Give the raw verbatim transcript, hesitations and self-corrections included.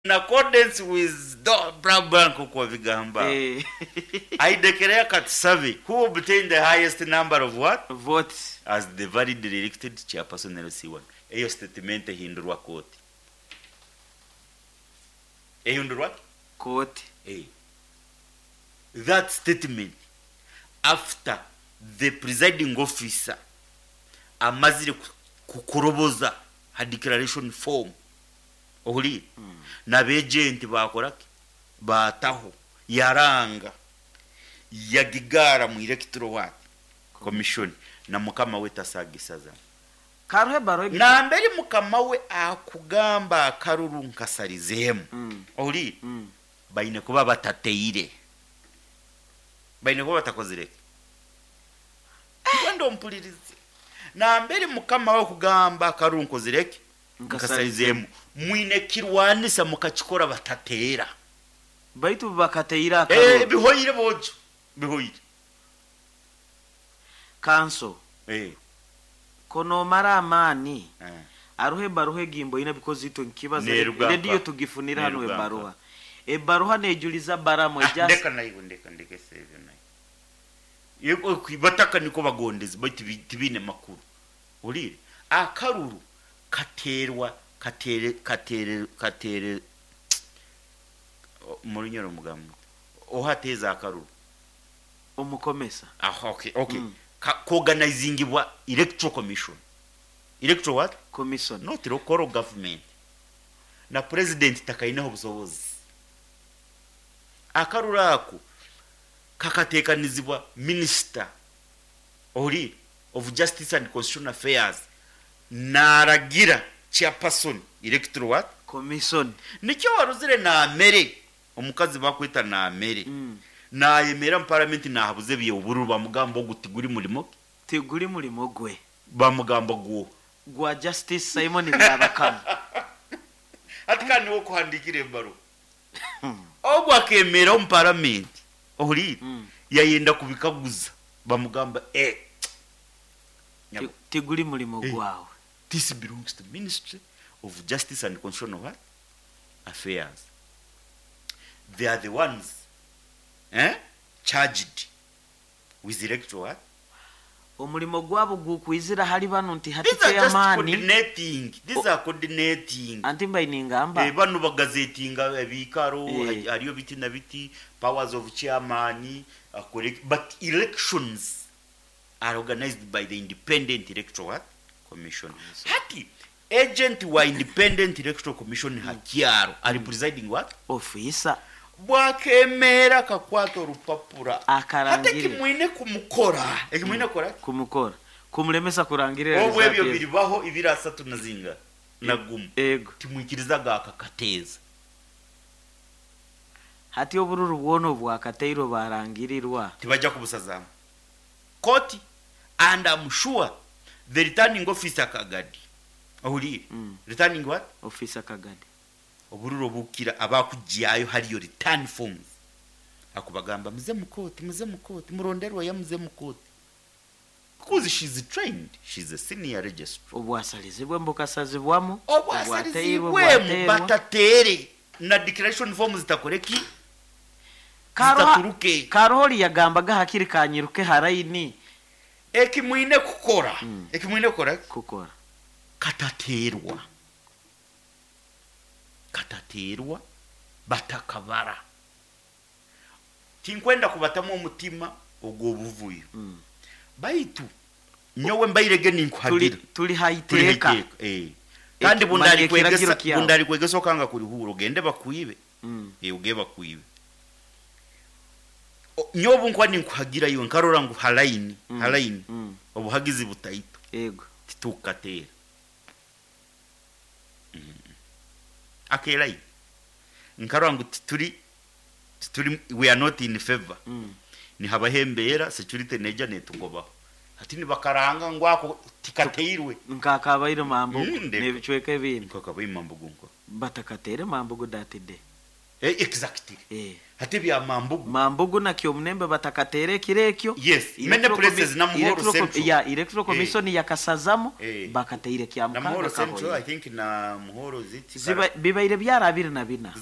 in accordance with the Branco kwa vigamba. Eh. I declare kat survey who obtained the highest number of what? Votes. As the validly elected chairperson L C one. Eyo statement hindurwa koti. Eyo hindurwa? Koti. Eh. That statement after the presiding officer amazire kukuroboza ha declaration form ohuli mm. na agent bakorake bataho yaranga yagigara mu electoral what commission na mukama we tasagisaza karuhe baro na mbere mukama we akugamba akaruru nkasalizemu mm. ohuli mm. bayine kuba batateire bayine kuba batakozireke kwendo mpulirize na mbere mukama we kugamba akaruru nkozireke nkasalizemu mwine kirwanisa mukakikora batatera baitu bakateyira akaruru eh bihoyire bojo bihoyire kanso eh kono mara amani eh aruhe baruhe gimbo ina because ito nkibaza radio tugifunira hano ebaruha ebaruha nejuliza baramo just ndeka nayo ndeka ndeke save nayo yego kwibataka niko bagondeze bati tibine makuru urire akaruru katerwa katere katere katere murunyoro mugambo ohateza akaruru umukomesa ah okay okay mm. Organizing wa electoral commission electoral what commission not local government na president takaineho busobozi akarurako kakatekanizibwa minister ori of justice and constitutional affairs naragira chairperson electoral what commission nicyo waruzire na mere omukazi bakwita na mere mm. na yemera mu parliament na habuze biye ubururu bamugambo gutiguri mulimo tiguri mulimo gwe bamugambo guo gwa justice Simon Ndabakam atikani wo kuhandikire mbaro ogwa kemera mu parliament ohuri mm. yayenda kubikaguza bamugamba eh tiguri mulimo gwawe this belongs to Ministry of Justice and Constitutional Affairs. They are the ones eh charged with electoral omulimo gwabo gukwizira hali bano nti hatike yamani coordinating these are coordinating anti mbayininga amba eh bano bagazetinga ebikaro hariyo biti na biti powers of chairman uh, correct but elections are organized by the Independent Electoral Commission. Hati agent wa Independent Electoral Commission hakiaro ali presiding what officer bwakemera kakwato rupapura akarangire hata kimwine kumukora ekimwine kora kumukora kumulemesa kurangirira obwe byo biribaho ibirasa tunazinga nagumu ego timwikiriza gakakateza hati obururu bwono bwakateiro barangirirwa tibajja kubusaza court and I'm sure the returning officer Kagadi ahuri mm. returning what officer Kagadi obururo bukira abakujiyayo hariyo return forms akubagamba muze mukoti muze mukoti muronderwa ya muze mukoti because she's trained she's a senior registrar obwasalizibwe mbokasazibwamo obwasalizibwe batatere na declaration forms zitakoreki karo karoli yagambaga hakiri kanyiruke harayini ekimwine kukora mm. ekimwine kukora kukora kataterwa kataterwa batakabara tinkwenda kubatamo umutima ogwo buvuyo mm. baitu nyowe mbairege ninkuhagira tuli tuli haiteka eh kandi bundari kwegesa bundari kwegesa kanga kuri huro gende bakwibe mm. eh ugeba kwibe nyobu nkwa ninkuhagira yo nkarora ngo halaini mm. halaini mm. obuhagizi butaito ego titukatera mm. akelai nkarora ngo turi turi we are not in favor mm. ni habahembera security neja netugobaho ati ni bakaranga ngwako tikateirwe nkakabaire mambo mm, nebichweke bindi nkakabaire mambo gunko batakatere mambo godatide eh exactly eh hati bya mambugu mambugu na Kyomunembe batakatere kirekyo yes many places na Muhoro Central ya electoral commission eh. yakasazamo eh. bakateire kya na Muhoro Central I think na Muhoro ziti bibaire byarabiri na bina